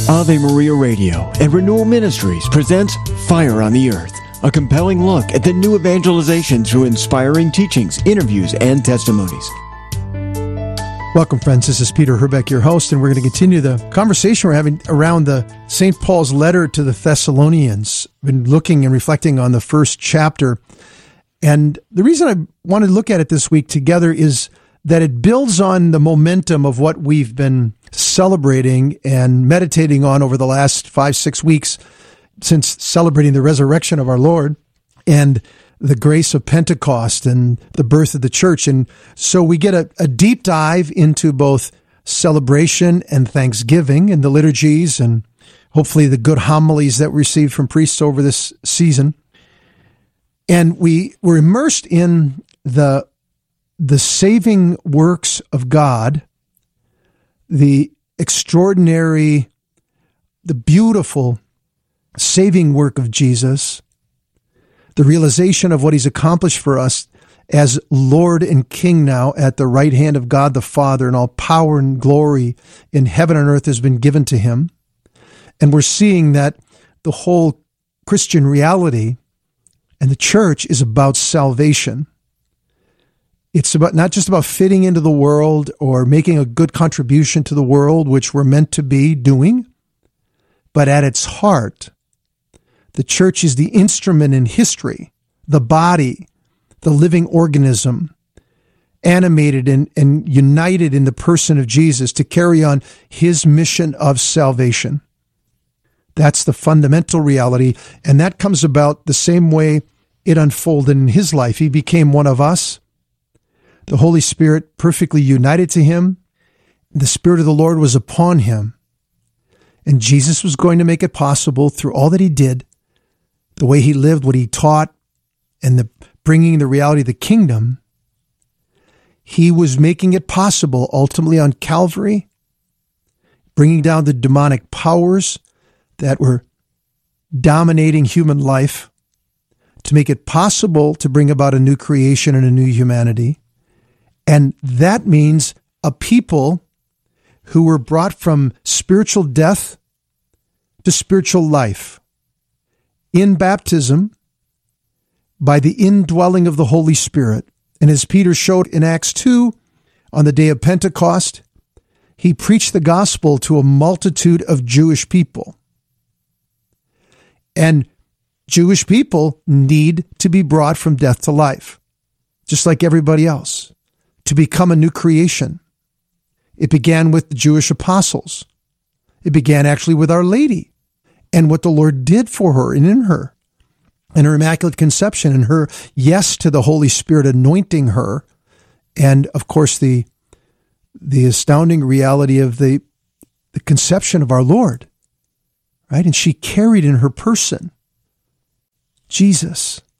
Ave Maria Radio and Renewal Ministries presents Fire on the Earth, a compelling look at the new evangelization through inspiring teachings, interviews, and testimonies. Welcome, friends. This is Peter Herbeck, your host, and we're going to continue the conversation we're having around the St. Paul's letter to the Thessalonians. We've been looking and reflecting on the first chapter, and the reason I wanted to look at it this week together is that it builds on the momentum of what we've been celebrating and meditating on over the last 5-6 weeks since celebrating the resurrection of our Lord and the grace of Pentecost and the birth of the church. And so we get a deep dive into both celebration and thanksgiving and the liturgies and hopefully the good homilies that we received from priests over this season. And we were immersed in the saving works of God, the extraordinary, the beautiful saving work of Jesus, the realization of what he's accomplished for us as Lord and King now at the right hand of God the Father, and all power and glory in heaven and earth has been given to him. And we're seeing that the whole Christian reality and the church is about salvation. It's about not just about fitting into the world or making a good contribution to the world, which we're meant to be doing, but at its heart, the church is the instrument in history, the body, the living organism, animated and united in the person of Jesus to carry on his mission of salvation. That's the fundamental reality, and that comes about the same way it unfolded in his life. He became one of us. The Holy Spirit perfectly united to him. The Spirit of the Lord was upon him. And Jesus was going to make it possible through all that he did, the way he lived, what he taught, and the bringing the reality of the kingdom. He was making it possible ultimately on Calvary, bringing down the demonic powers that were dominating human life, to make it possible to bring about a new creation and a new humanity. And that means a people who were brought from spiritual death to spiritual life in baptism by the indwelling of the Holy Spirit. And as Peter showed in Acts 2, on the day of Pentecost, he preached the gospel to a multitude of Jewish people. And Jewish people need to be brought from death to life, just like everybody else, to become a new creation. It began with the Jewish apostles. It began actually with Our Lady and what the Lord did for her and in her, and her Immaculate Conception and her yes to the Holy Spirit anointing her, and of course the astounding reality of the conception of our Lord, right? And she carried in her person Jesus.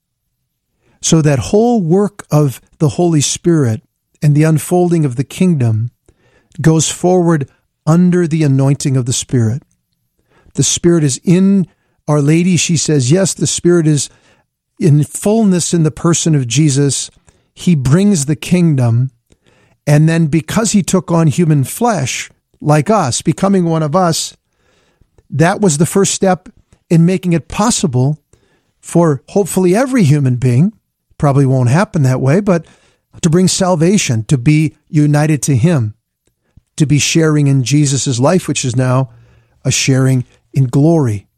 So that whole work of the Holy Spirit and the unfolding of the kingdom goes forward under the anointing of the Spirit. The Spirit is in Our Lady. She says, yes, the Spirit is in fullness in the person of Jesus. He brings the kingdom. And then because he took on human flesh like us, becoming one of us, that was the first step in making it possible for hopefully every human being, probably won't happen that way, but to bring salvation, to be united to him, to be sharing in Jesus' life, which is now a sharing in glory.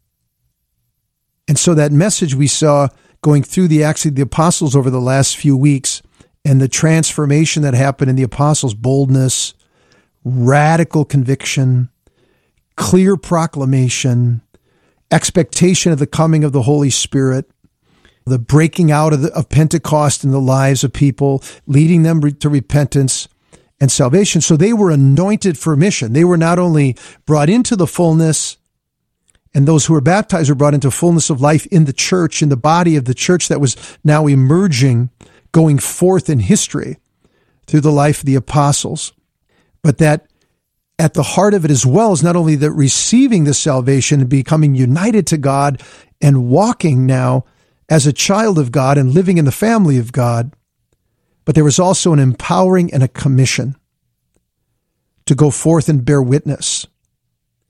And so that message we saw going through the Acts of the Apostles over the last few weeks, and the transformation that happened in the apostles' boldness, radical conviction, clear proclamation, expectation of the coming of the Holy Spirit, the breaking out of Pentecost in the lives of people, leading them to repentance and salvation. So they were anointed for mission. They were not only brought into the fullness, and those who were baptized were brought into fullness of life in the church, in the body of the church that was now emerging, going forth in history through the life of the apostles. But that at the heart of it as well is not only that receiving the salvation and becoming united to God and walking now as a child of God and living in the family of God, but there was also an empowering and a commission to go forth and bear witness.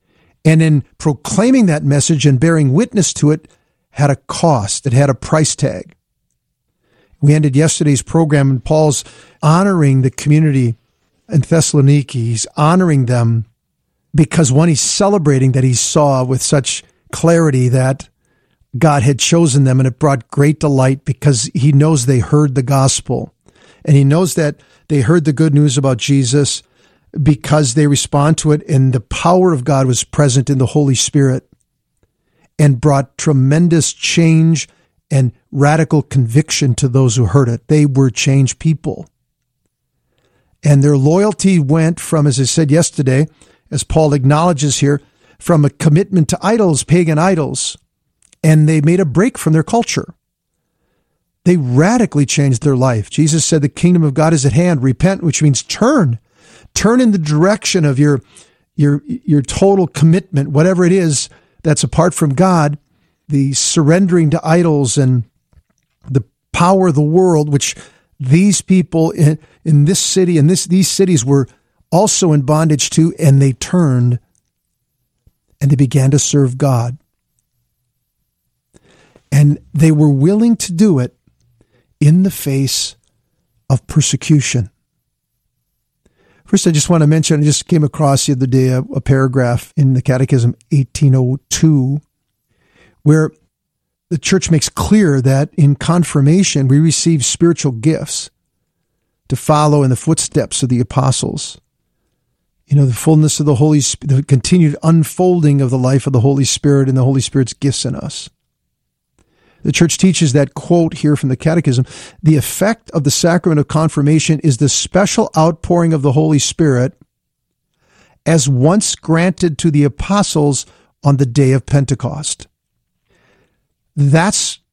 And in proclaiming that message and bearing witness to it had a cost. It had a price tag. We ended yesterday's program and Paul's honoring the community in Thessaloniki. He's honoring them because, one, he's celebrating that he saw with such clarity that God had chosen them, and it brought great delight because he knows they heard the gospel. And he knows that they heard the good news about Jesus because they respond to it, and the power of God was present in the Holy Spirit and brought tremendous change and radical conviction to those who heard it. They were changed people. And their loyalty went from, as I said yesterday, as Paul acknowledges here, from a commitment to idols, pagan idols, and they made a break from their culture. They radically changed their life. Jesus said the kingdom of God is at hand. Repent, which means turn. Turn in the direction of your total commitment, whatever it is that's apart from God, the surrendering to idols and the power of the world, which these people in this city and these cities were also in bondage to, and they turned and they began to serve God. And they were willing to do it in the face of persecution. First, I just want to mention, I just came across the other day a paragraph in the Catechism 1802, where the church makes clear that in confirmation, we receive spiritual gifts to follow in the footsteps of the apostles. You know, the fullness of the Holy Spirit, the continued unfolding of the life of the Holy Spirit and the Holy Spirit's gifts in us. The church teaches that, quote here from the Catechism, the effect of the sacrament of confirmation is the special outpouring of the Holy Spirit as once granted to the apostles on the day of Pentecost. That's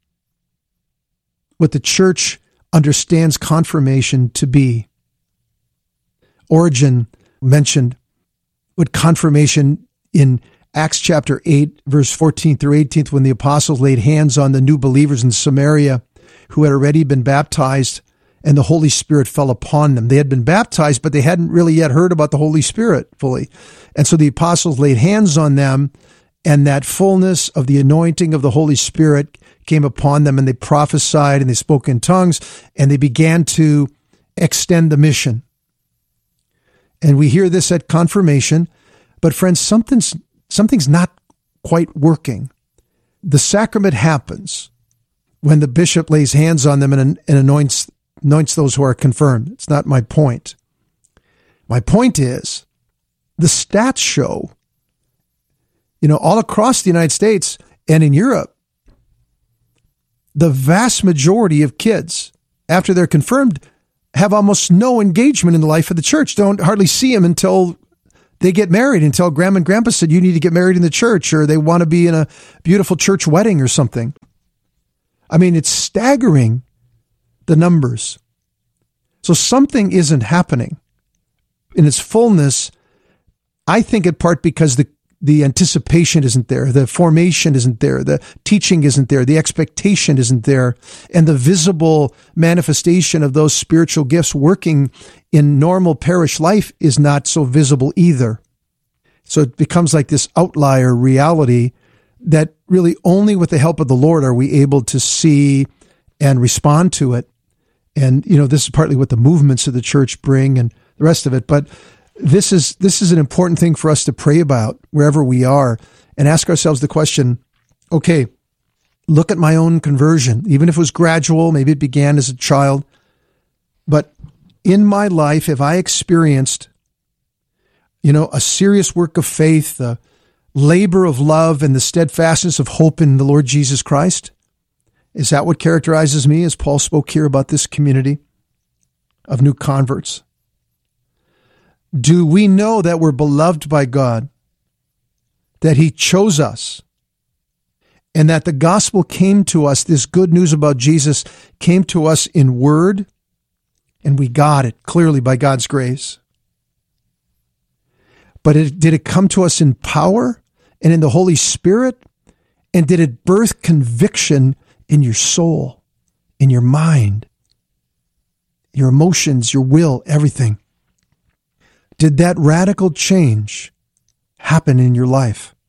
what the church understands confirmation to be. Origen mentioned what confirmation in Acts chapter 8, verse 14 through 18, when the apostles laid hands on the new believers in Samaria who had already been baptized, and the Holy Spirit fell upon them. They had been baptized, but they hadn't really yet heard about the Holy Spirit fully. And so the apostles laid hands on them, and that fullness of the anointing of the Holy Spirit came upon them, and they prophesied, and they spoke in tongues, and they began to extend the mission. And we hear this at confirmation, but friends, something's not quite working. The sacrament happens when the bishop lays hands on them and anoints those who are confirmed. It's not my point. My point is, the stats show, all across the United States and in Europe, the vast majority of kids, after they're confirmed, have almost no engagement in the life of the church. Don't hardly see them until they get married, until grandma and grandpa said, you need to get married in the church, or they want to be in a beautiful church wedding or something. I mean, it's staggering, the numbers. So something isn't happening in its fullness. I think in part because the anticipation isn't there, the formation isn't there, the teaching isn't there, the expectation isn't there, and the visible manifestation of those spiritual gifts working in normal parish life is not so visible either. So it becomes like this outlier reality that really only with the help of the Lord are we able to see and respond to it. And, this is partly what the movements of the church bring and the rest of it. But this is an important thing for us to pray about wherever we are and ask ourselves the question, okay, look at my own conversion, even if it was gradual, maybe it began as a child, but in my life, have I experienced, a serious work of faith, the labor of love and the steadfastness of hope in the Lord Jesus Christ? Is that what characterizes me, as Paul spoke here about this community of new converts? Do we know that we're beloved by God, that He chose us, and that the gospel came to us, this good news about Jesus came to us in word, and we got it clearly by God's grace? But did it come to us in power and in the Holy Spirit? And did it birth conviction in your soul, in your mind, your emotions, your will, everything? Did that radical change happen in your life?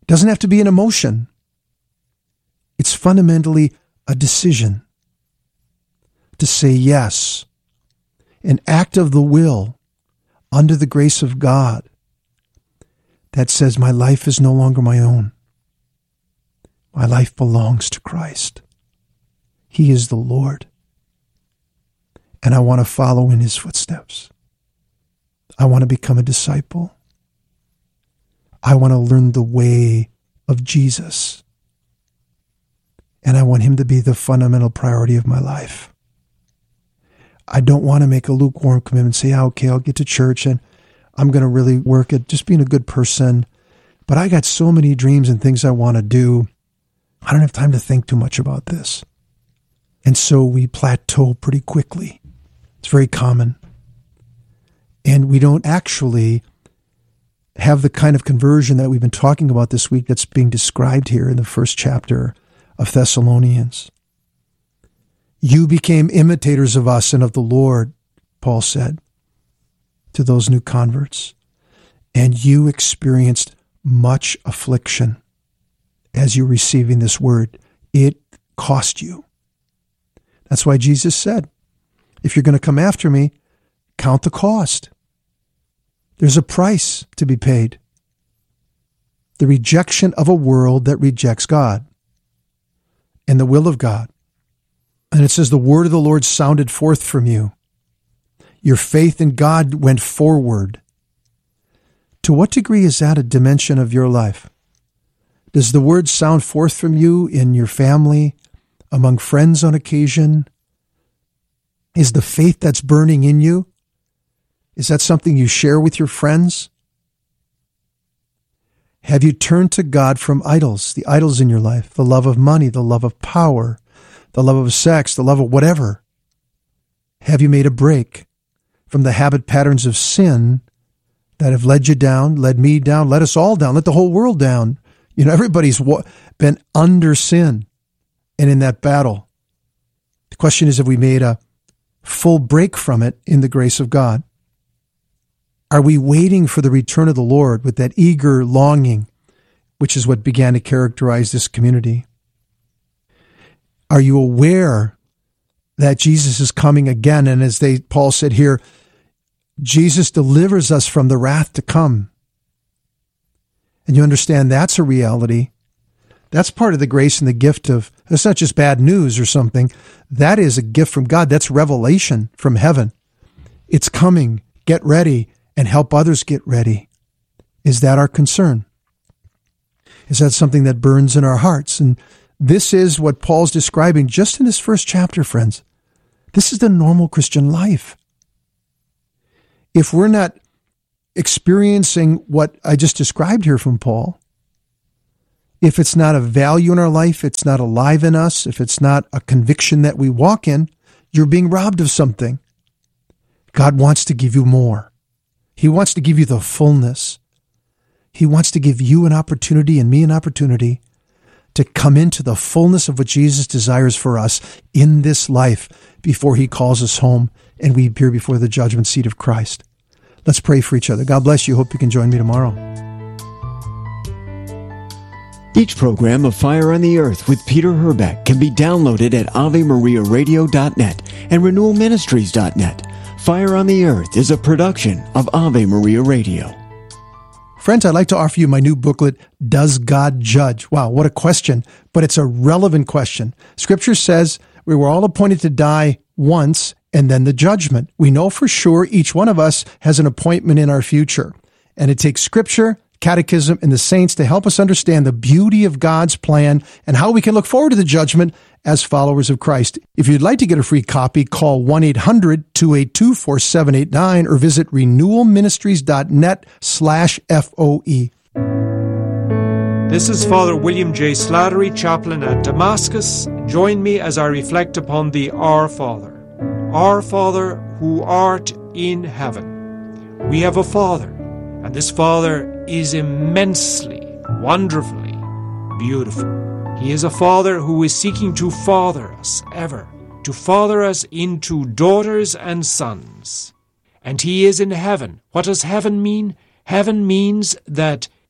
Doesn't have to be an emotion. It's fundamentally a decision to say yes, an act of the will under the grace of God that says my life is no longer my own. My life belongs to Christ. He is the Lord. And I want to follow in his footsteps. I want to become a disciple. I want to learn the way of Jesus. And I want him to be the fundamental priority of my life. I don't want to make a lukewarm commitment and say, okay, I'll get to church and I'm going to really work at just being a good person. But I got so many dreams and things I want to do. I don't have time to think too much about this. And so we plateau pretty quickly. It's very common. And we don't actually have the kind of conversion that we've been talking about this week that's being described here in the first chapter of Thessalonians. You became imitators of us and of the Lord, Paul said to those new converts, and you experienced much affliction as you're receiving this word. It cost you. That's why Jesus said, if you're going to come after me, count the cost. There's a price to be paid. The rejection of a world that rejects God and the will of God. And it says, the word of the Lord sounded forth from you. Your faith in God went forward. To what degree is that a dimension of your life? Does the word sound forth from you in your family, among friends on occasion? Is the faith that's burning in you, is that something you share with your friends? Have you turned to God from idols, the idols in your life, the love of money, the love of power, the love of sex, the love of whatever? Have you made a break from the habit patterns of sin that have led you down, led me down, led us all down, let the whole world down? You know, everybody's been under sin and in that battle. The question is, have we made a full break from it in the grace of God? Are we waiting for the return of the Lord with that eager longing, which is what began to characterize this community? Are you aware that Jesus is coming again? And as Paul said here, Jesus delivers us from the wrath to come. And you understand that's a reality. That's part of the grace and the gift of, it's not just bad news or something. That is a gift from God. That's revelation from heaven. It's coming. Get ready and help others get ready. Is that our concern? Is that something that burns in our hearts? And this is what Paul's describing just in his first chapter, friends. This is the normal Christian life. If we're not experiencing what I just described here from Paul, if it's not a value in our life, it's not alive in us, if it's not a conviction that we walk in, you're being robbed of something. God wants to give you more. He wants to give you the fullness. He wants to give you an opportunity and me an opportunity to come into the fullness of what Jesus desires for us in this life before he calls us home and we appear before the judgment seat of Christ. Let's pray for each other. God bless you. Hope you can join me tomorrow. Each program of Fire on the Earth with Peter Herbeck can be downloaded at AveMariaRadio.net and RenewalMinistries.net. Fire on the Earth is a production of Ave Maria Radio. Friends, I'd like to offer you my new booklet, Does God Judge? Wow, what a question, but it's a relevant question. Scripture says we were all appointed to die once and then the judgment. We know for sure each one of us has an appointment in our future. And it takes Scripture, Catechism, and the saints to help us understand the beauty of God's plan and how we can look forward to the judgment as followers of Christ. If you'd like to get a free copy, call 1-800-282-4789 or visit renewalministries.net/FOE. This is Father William J. Slattery, chaplain at Damascus. Join me as I reflect upon the Our Father. Our Father, who art in heaven. We have a Father, and this Father is immensely, wonderfully beautiful. He is a Father who is seeking to father us ever, to father us into daughters and sons. And He is in heaven. What does heaven mean? Heaven means that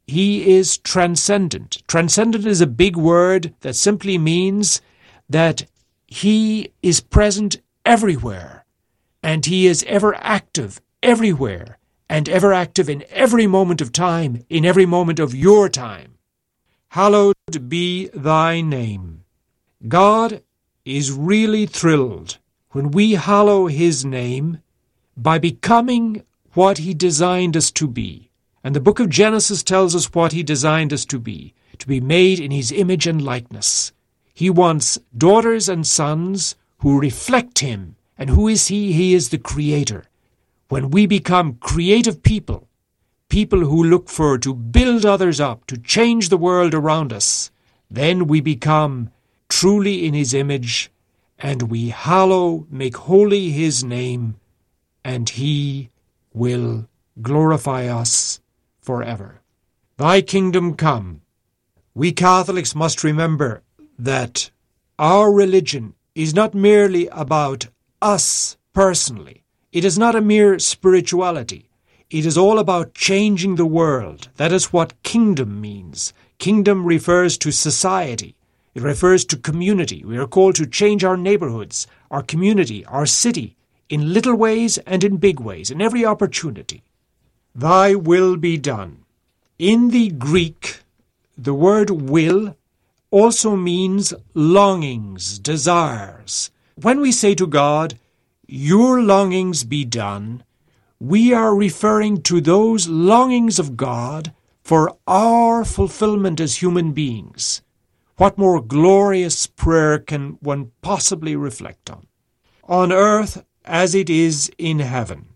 He is transcendent. Transcendent is a big word that simply means that He is present everywhere, and He is ever active everywhere, and ever active in every moment of time, in every moment of your time. Hallowed be thy name. God is really thrilled when we hallow His name by becoming what He designed us to be. And the book of Genesis tells us what He designed us to be made in His image and likeness. He wants daughters and sons who reflect Him. And who is He? He is the Creator. When we become creative people who look to build others up, to change the world around us, then we become truly in His image, and we make holy His name, and He will glorify us forever. Thy kingdom come. We Catholics must remember that our religion is not merely about us personally. It is not a mere spirituality. It is all about changing the world. That is what kingdom means. Kingdom refers to society. It refers to community. We are called to change our neighborhoods, our community, our city, in little ways and in big ways, in every opportunity. Thy will be done. In the Greek, the word will also means longings, desires. When we say to God, your longings be done, we are referring to those longings of God for our fulfillment as human beings. What more glorious prayer can one possibly reflect on? On earth as it is in heaven.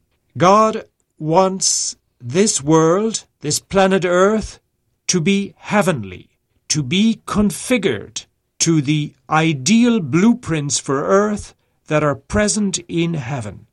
God wants this world, this planet Earth, to be heavenly, to be configured to the ideal blueprints for earth that are present in heaven.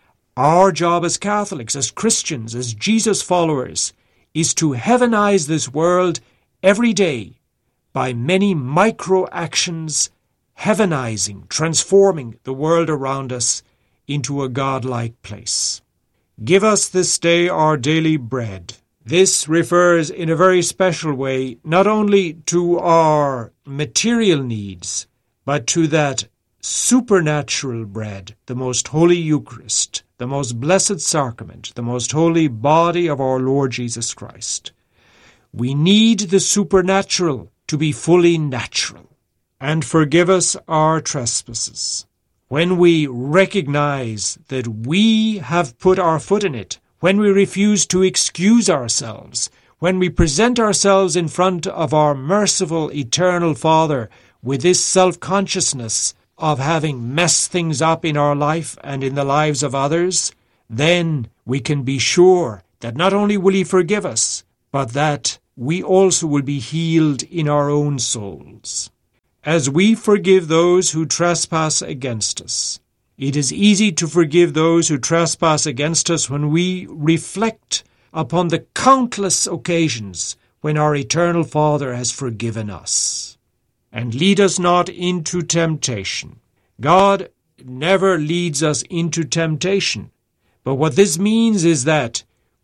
Our job as Catholics, as Christians, as Jesus followers, is to heavenize this world every day by many micro actions, heavenizing, transforming the world around us into a God-like place. Give us this day our daily bread. This refers in a very special way not only to our material needs, but to that supernatural bread, the most holy Eucharist, the most blessed sacrament, the most holy body of our Lord Jesus Christ. We need the supernatural to be fully natural. And forgive us our trespasses. When we recognize that we have put our foot in it, when we refuse to excuse ourselves, when we present ourselves in front of our merciful, eternal Father with this self-consciousness of having messed things up in our life and in the lives of others, then we can be sure that not only will He forgive us, but that we also will be healed in our own souls. As we forgive those who trespass against us, it is easy to forgive those who trespass against us when we reflect upon the countless occasions when our eternal Father has forgiven us. And lead us not into temptation. God never leads us into temptation. But what this means is that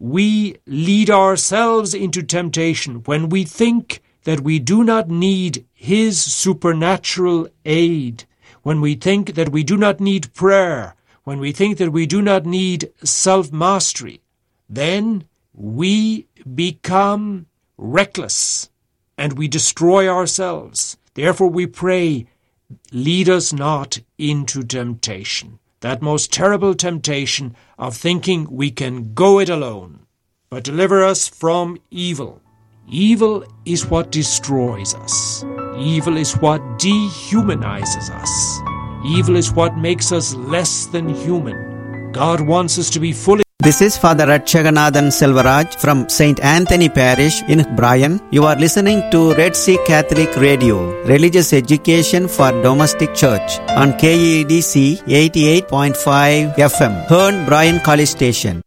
we lead ourselves into temptation when we think that we do not need His supernatural aid, when we think that we do not need prayer, when we think that we do not need self-mastery, then we become reckless and we destroy ourselves. Therefore we pray, lead us not into temptation, that most terrible temptation of thinking we can go it alone, but deliver us from evil. Evil is what destroys us. Evil is what dehumanizes us. Evil is what makes us less than human. God wants us to be fully. This is Father Ratchaganathan Selvaraj from St. Anthony Parish in Bryan. You are listening to Red Sea Catholic Radio, religious education for domestic church on KEDC 88.5 FM, Hearn Bryan College Station.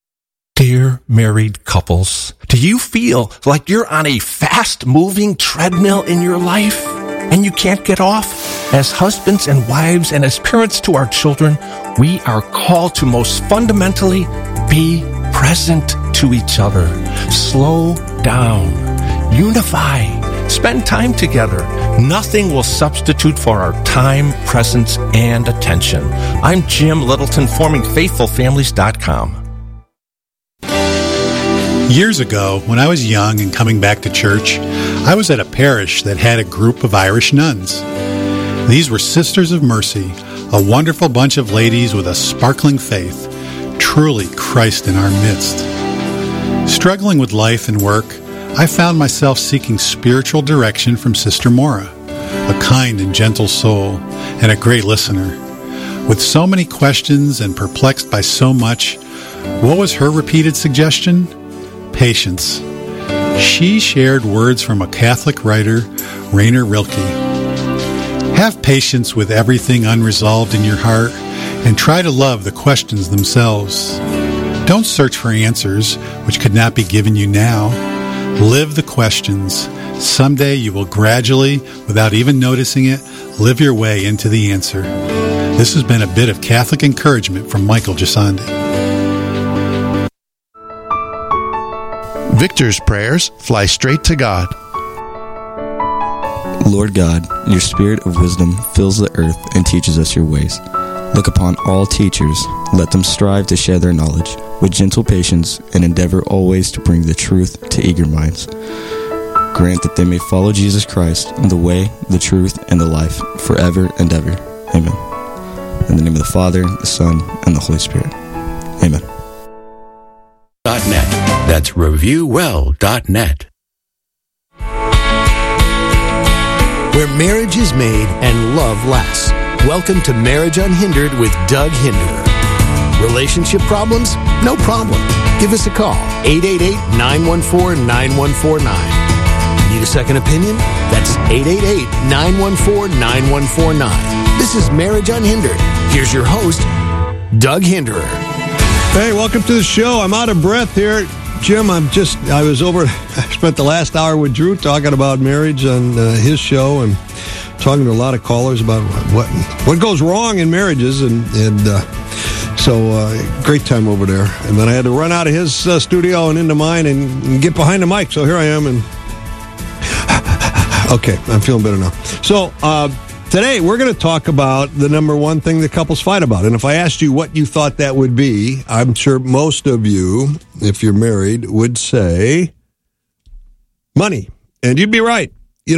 Dear married couples, do you feel like you're on a fast-moving treadmill in your life and you can't get off? As husbands and wives and as parents to our children, we are called to most fundamentally be present to each other. Slow down. Unify. Spend time together. Nothing will substitute for our time, presence, and attention. I'm Jim Littleton, forming FaithfulFamilies.com. Years ago, when I was young and coming back to church, I was at a parish that had a group of Irish nuns. These were Sisters of Mercy, a wonderful bunch of ladies with a sparkling faith, truly Christ in our midst. Struggling with life and work, I found myself seeking spiritual direction from Sister Maura, a kind and gentle soul and a great listener. With so many questions and perplexed by so much, what was her repeated suggestion? Patience. She shared words from a Catholic writer, Rainer Rilke. Have patience with everything unresolved in your heart and try to love the questions themselves. Don't search for answers which could not be given you now. Live the questions. Someday you will gradually, without even noticing it, live your way into the answer. This has been a bit of Catholic encouragement from Michael Gisandi. Victor's prayers fly straight to God. Lord God, your spirit of wisdom fills the earth and teaches us your ways. Look upon all teachers. Let them strive to share their knowledge with gentle patience and endeavor always to bring the truth to eager minds. Grant that they may follow Jesus Christ, the way, the truth, and the life, forever and ever. Amen. In the name of the Father, the Son, and the Holy Spirit. Amen. .net. That's reviewwell.net. Where marriage is made and love lasts. Welcome to Marriage Unhindered with Doug Hinderer. Relationship problems? No problem. Give us a call. 888-914-9149. Need a second opinion? That's 888-914-9149. This is Marriage Unhindered. Here's your host, Doug Hinderer. Hey, welcome to the show. I'm out of breath here. Jim, I spent the last hour with Drew talking about marriage on his show and talking to a lot of callers about what goes wrong in marriages. So great time over there. And then I had to run out of his studio and into mine and get behind the mic. So here I am. And okay, I'm feeling better now. So today we're going to talk about the number one thing that couples fight about. And if I asked you what you thought that would be, I'm sure most of you, if you're married, would say money. And you'd be right,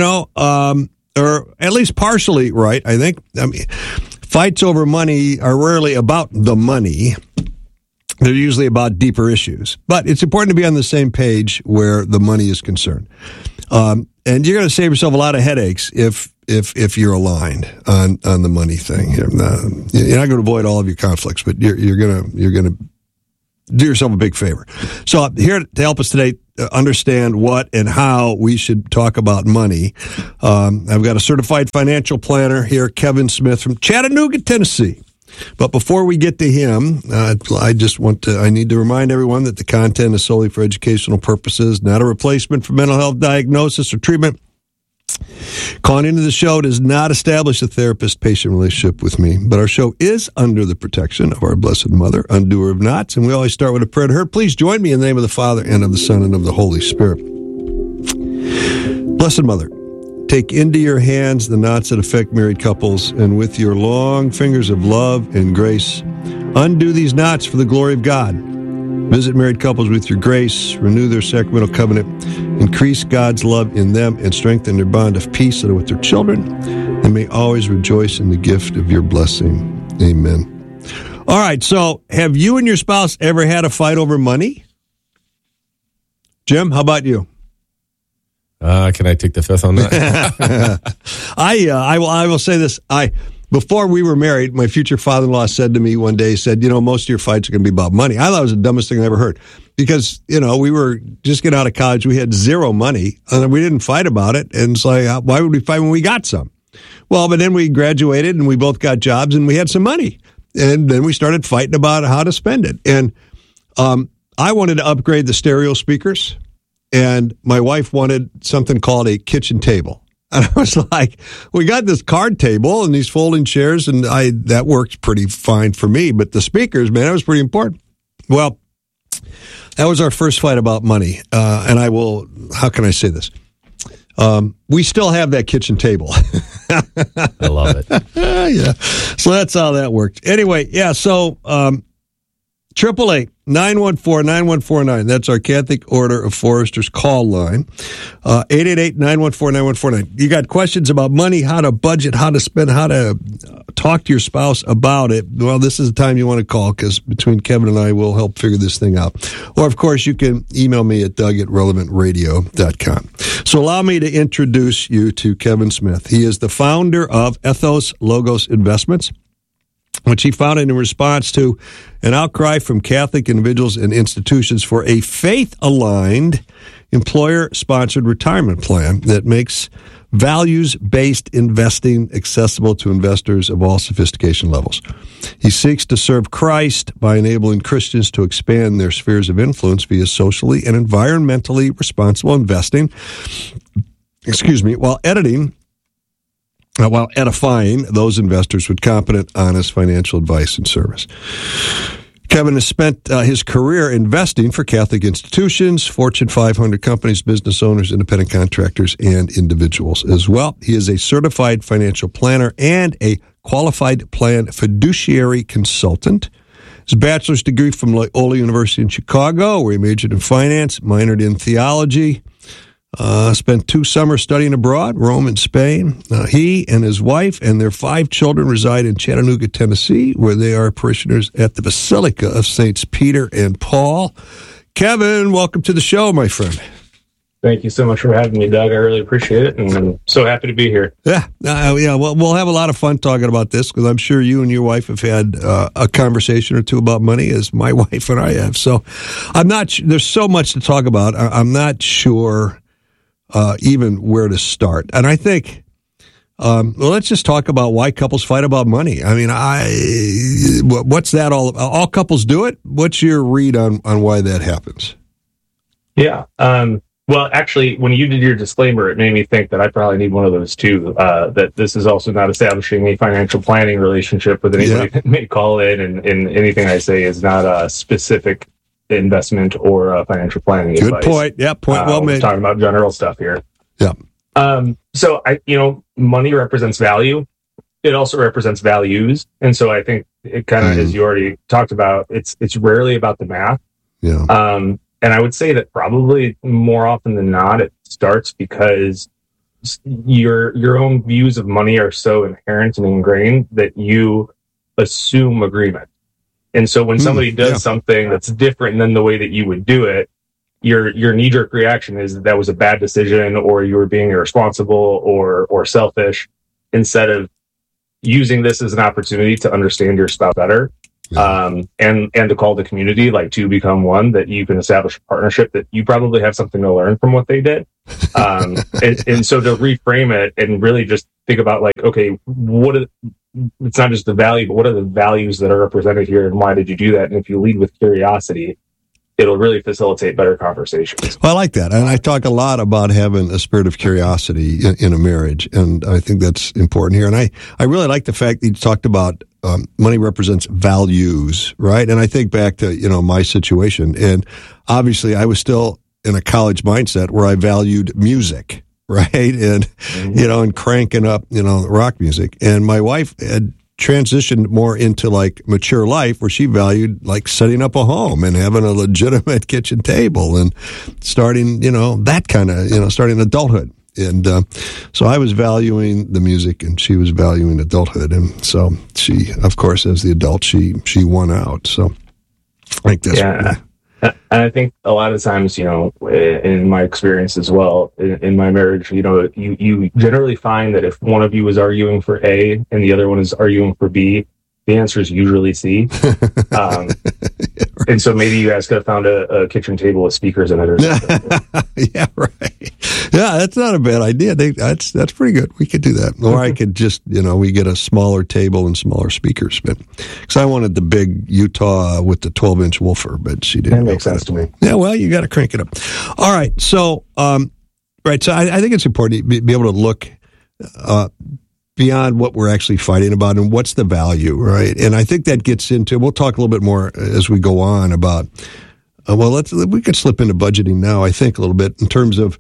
or at least partially right, I think. I mean, fights over money are rarely about the money. They're usually about deeper issues. But it's important to be on the same page where the money is concerned. And you're going to save yourself a lot of headaches if you're aligned on the money thing. You're not going to avoid all of your conflicts, but you're going to do yourself a big favor. So here to help us today understand what and how we should talk about money, I've got a certified financial planner here, Kevin Smith from Chattanooga, Tennessee. But before we get to him, I need to remind everyone that the content is solely for educational purposes, not a replacement for mental health diagnosis or treatment. Calling into the show does not establish a therapist-patient relationship with me, but our show is under the protection of our Blessed Mother, undoer of knots, and we always start with a prayer to her. Please join me in the name of the Father, and of the Son, and of the Holy Spirit. Blessed Mother, take into your hands the knots that affect married couples, and with your long fingers of love and grace, undo these knots for the glory of God. Visit married couples with your grace, renew their sacramental covenant, increase God's love in them, and strengthen their bond of peace so that with their children, they may always rejoice in the gift of your blessing. Amen. All right, so have you and your spouse ever had a fight over money? Jim, how about you? Can I take the fifth on that? I will say this. Before we were married, my future father-in-law said to me one day, he said, most of your fights are going to be about money. I thought it was the dumbest thing I ever heard because, we were just getting out of college. We had zero money and we didn't fight about it. And it's like, why would we fight when we got some? Well, but then we graduated and we both got jobs and we had some money. And then we started fighting about how to spend it. And I wanted to upgrade the stereo speakers and my wife wanted something called a kitchen table. And I was like, we got this card table and these folding chairs, and that worked pretty fine for me. But the speakers, man, that was pretty important. Well, That was our first fight about money. And I will, how can I say this? We still have that kitchen table. I love it. Yeah. So that's how that worked. Anyway, yeah, so 888-914-9149. That's our Catholic Order of Foresters call line. 888-914-9149. You got questions about money, how to budget, how to spend, how to talk to your spouse about it. Well, this is the time you want to call, because between Kevin and I, we'll help figure this thing out. Or, of course, you can email me at doug@relevantradio.com. So allow me to introduce you to Kevin Smith. He is the founder of Ethos Logos Investments, which he founded in response to an outcry from Catholic individuals and institutions for a faith-aligned, employer-sponsored retirement plan that makes values-based investing accessible to investors of all sophistication levels. He seeks to serve Christ by enabling Christians to expand their spheres of influence via socially and environmentally responsible investing, while edifying those investors with competent, honest financial advice and service. Kevin has spent his career investing for Catholic institutions, Fortune 500 companies, business owners, independent contractors, and individuals as well. He is a certified financial planner and a qualified plan fiduciary consultant. His bachelor's degree from Loyola University in Chicago, where he majored in finance, minored in theology. Spent 2 summers studying abroad, Rome and Spain. He and his wife and their 5 children reside in Chattanooga, Tennessee, where they are parishioners at the Basilica of Saints Peter and Paul. Kevin, welcome to the show, my friend. Thank you so much for having me, Doug. I really appreciate it, and I'm so happy to be here. Yeah. Well, we'll have a lot of fun talking about this, because I'm sure you and your wife have had a conversation or two about money, as my wife and I have. So I'm not. There's so much to talk about. I'm not sure even where to start. And I think, let's just talk about why couples fight about money. I mean, what's that all couples do it? What's your read on why that happens? Yeah. Well, actually, when you did your disclaimer, it made me think that I probably need one of those too, that this is also not establishing a financial planning relationship with anybody that may call in, and anything I say is not a specific investment or financial planning Good advice. point. Yeah, point well made. We're talking about general stuff here. Yeah. So money represents value. It also represents values, and so I think it kind of, as you already talked about, it's rarely about the math. Yeah. And I would say that probably more often than not, it starts because your own views of money are so inherent and ingrained that you assume agreement. And so when somebody does something that's different than the way that you would do it, your knee-jerk reaction is that was a bad decision, or you were being irresponsible or selfish, instead of using this as an opportunity to understand your spouse better, and to call the community, like, to become one, that you can establish a partnership that you probably have something to learn from what they did. And so to reframe it and really just think about, like, okay, it's not just the value, but what are the values that are represented here, and why did you do that? And if you lead with curiosity, it'll really facilitate better conversations. Well, I like that. And I talk a lot about having a spirit of curiosity in a marriage, and I think that's important here. And I really like the fact that you talked about money represents values, right? And I think back to, my situation, and obviously I was still in a college mindset where I valued music, right? And, and cranking up, rock music. And my wife had transitioned more into, like, mature life, where she valued, like, setting up a home and having a legitimate kitchen table and starting, that kind of, starting adulthood. And so I was valuing the music, and she was valuing adulthood. And so she, of course, as the adult, she won out. So I think that's... Yeah. And I think a lot of times, in my experience as well, in my marriage, you generally find that if one of you is arguing for A and the other one is arguing for B, the answer is usually C. And so maybe you guys could have found a kitchen table with speakers in it or something. Yeah, right. Yeah, that's not a bad idea. That's pretty good. We could do that. Or I could just, we get a smaller table and smaller speakers. Because I wanted the big Utah with the 12-inch woofer, but she didn't. That makes sense to me. Yeah, well, you got to crank it up. All right. So, so I think it's important to be able to look beyond what we're actually fighting about and what's the value, right? And I think that gets into, we'll talk a little bit more as we go on about Well, we could slip into budgeting now, I think, a little bit in terms of,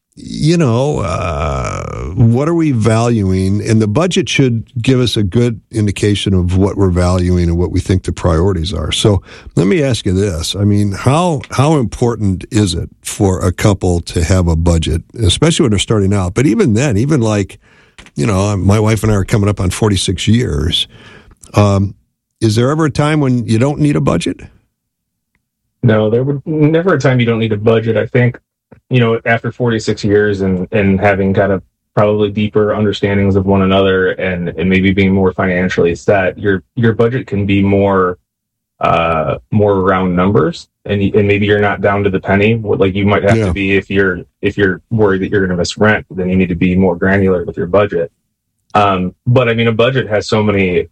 what are we valuing? And the budget should give us a good indication of what we're valuing and what we think the priorities are. So let me ask you this. I mean, how important is it for a couple to have a budget, especially when they're starting out? But even then, even like, my wife and I are coming up on 46 years. Is there ever a time when you don't need a budget? No, there would never a time you don't need a budget. I think, after 46 years and having kind of probably deeper understandings of one another and maybe being more financially set, your budget can be more around numbers, and maybe you're not down to the penny like you might have to be if you're worried that you're going to miss rent. Then you need to be more granular with your budget. But I mean, a budget has so many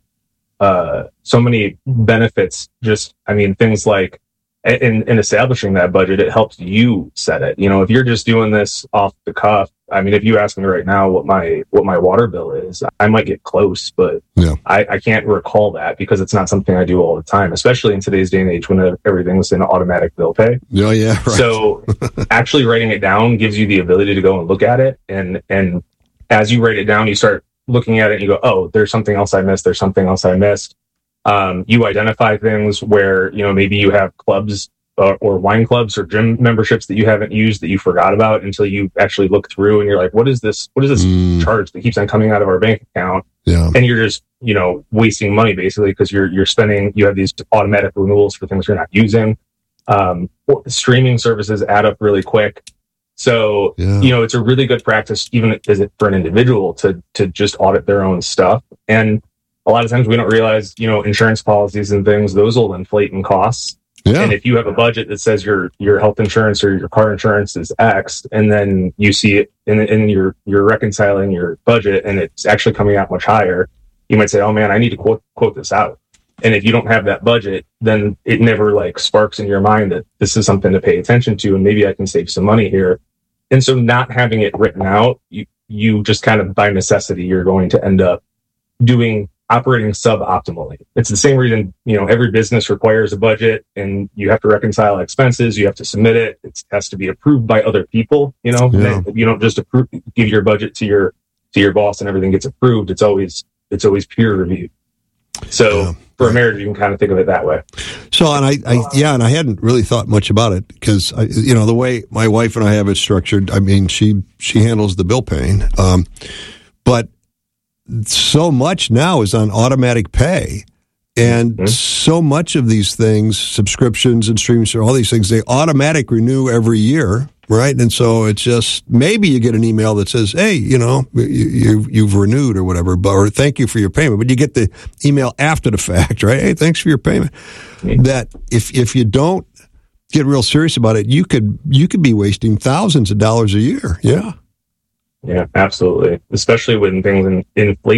benefits. Things like in establishing that budget, it helps you set it. If you're just doing this off the cuff, I mean, if you ask me right now what my water bill is, I might get close, but I can't recall that because it's not something I do all the time, especially in today's day and age when everything's in automatic bill pay. Oh, yeah, right. So actually writing it down gives you the ability to go and look at it. And as you write it down, you start looking at it and you go, oh, there's something else I missed. There's something else I missed. You identify things where, maybe you have clubs or wine clubs or gym memberships that you haven't used that you forgot about until you actually look through and you're like, what is this charge that keeps on coming out of our bank account? Yeah. And you're just, wasting money basically because you're spending, you have these automatic renewals for things you're not using. Streaming services add up really quick. So, it's a really good practice, even for an individual to just audit their own stuff. And a lot of times we don't realize, insurance policies and things, those will inflate in costs. Yeah. And if you have a budget that says your health insurance or your car insurance is X, and then you see it and you're reconciling your budget and it's actually coming out much higher, you might say, oh man, I need to quote this out. And if you don't have that budget, then it never sparks in your mind that this is something to pay attention to and maybe I can save some money here. And so not having it written out, you just kind of by necessity, you're going to end up operating suboptimally. It's the same reason, every business requires a budget and you have to reconcile expenses. You have to submit it. It has to be approved by other people, You don't just give your budget to your boss and everything gets approved. It's always peer reviewed. So for a marriage, you can kind of think of it that way. So, and I hadn't really thought much about it because, the way my wife and I have it structured, I mean, she handles the bill paying, but so much now is on automatic pay. And so much of these things, subscriptions and streams, all these things, they automatic renew every year, right? And so it's just, maybe you get an email that says, hey, you've renewed or whatever, or thank you for your payment. But you get the email after the fact, right? Hey, thanks for your payment. That if you don't get real serious about it, you could be wasting thousands of dollars a year. Yeah. Yeah, absolutely. Especially when things inflate